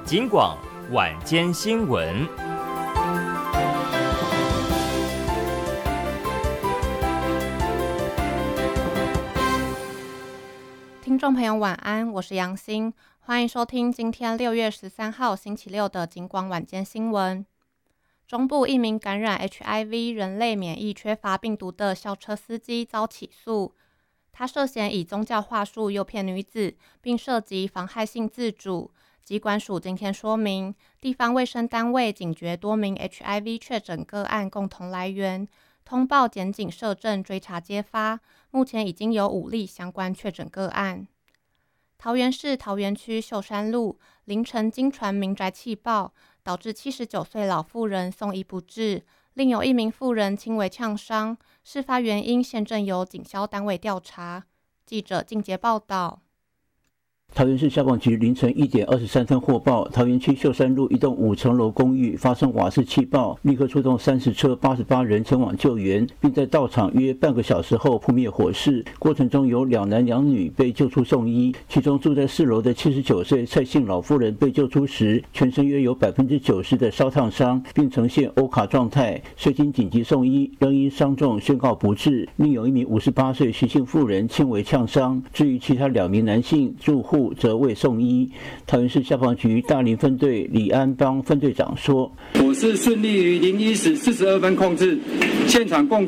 警广晚间新闻。 听众朋友晚安，我是杨欣，欢迎收听今天6月13号星期六的警广晚间新闻。中部一名感染 HIV 人类免疫缺乏病毒的校车司机遭起诉，他涉嫌以宗教话术诱骗女子，并涉及妨害性自主。疾管署今天说明，地方卫生单位警觉多名 HIV 确诊个案共同来源，通报检警社政追查揭发，目前已经有5例相关确诊个案。桃园市桃园区秀山路凌晨经传民宅气爆，导致79岁老妇人送医不治，另有1名妇人轻微呛伤，事发原因现正由警消单位调查。记者靳杰报道。 桃园市消防局凌晨1点23分获报，桃园区秀山路一栋5层楼公寓发生瓦斯气爆，立刻出动30车88人前往救援，并在到场约半个小时后扑灭火势。过程中有2男2女被救出送医，其中住在4楼的79岁蔡姓老妇人被救出时，全身约有90%的烧烫伤，并呈现欧卡状态，虽经紧急送医，仍因伤重宣告不治。另有1名58岁徐姓妇人轻微呛伤，至于其他2名男性住户则未送医。桃园市消防局大林分队李安邦分队长说：“ 我是顺利于01时42分控制现场共